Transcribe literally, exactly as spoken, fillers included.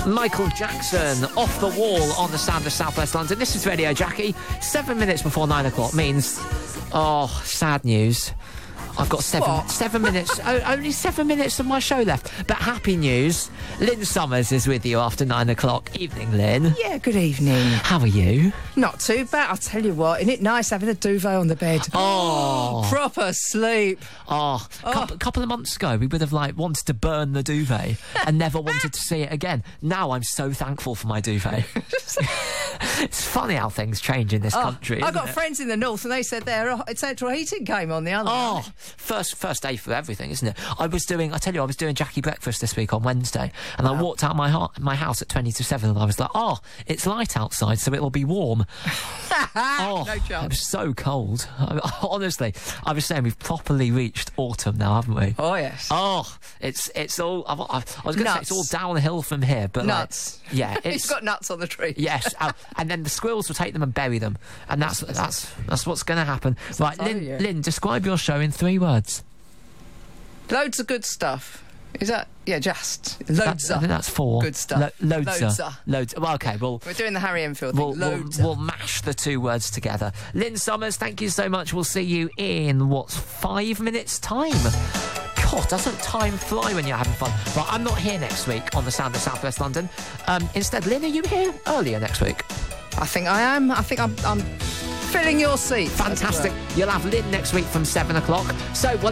Michael Jackson, Off the Wall on the sound of South West London. This is Radio Jackie. Seven minutes before nine o'clock means, oh, sad news. I've got seven What? seven minutes, o- only seven minutes of my show left. But happy news, Lynn Summers is with you after nine o'clock. Evening, Lynn. Yeah, good evening. How are you? Not too bad, I'll tell you what. Isn't it nice having a duvet on the bed? Oh. Proper sleep. Oh, a Oh. couple, couple of months ago, we would have like wanted to burn the duvet and never wanted to see it again. Now I'm so thankful for my duvet. It's funny how things change in this Oh, country. I isn't got it? friends in the north and they said their uh, central heating came on the other Oh, night. first first day for everything, isn't it? I was doing, I tell you, I was doing Jackie breakfast this week on Wednesday, and I walked out of my, ha- my house at twenty to seven, and I was like, oh, it's light outside, so it'll be warm. Oh, No it chance. was so cold. I, honestly, I was saying we've properly reached autumn now, haven't we? Oh, yes. Oh, it's it's all. I, I, I was going to say Nuts. it's all downhill from here, but Nuts. Like, yeah, He's it's got nuts on the tree. yes, uh, and then the squirrels will take them and bury them, and that's that's that's what's going to happen. Right, time of Lynn, year. Lynn, describe your show in three words. Loads of good stuff. Is that? Yeah, just. That- Loads I of think that's four. good stuff. Lo- loads, Loads of. of. Loads. Well, okay, well. We're doing the Harry Enfield thing. We'll, we'll, Loads of. we'll mash the two words together. Lynn Summers, thank you so much. We'll see you in, what's, five minutes' time? God, doesn't time fly when you're having fun? Right, I'm not here next week on the Sound of South West London. Um, instead, Lynn, are you here earlier next week? I think I am. I think I'm, I'm filling your seat. as it were. Fantastic. You'll have Lynn next week from seven o'clock. So, well,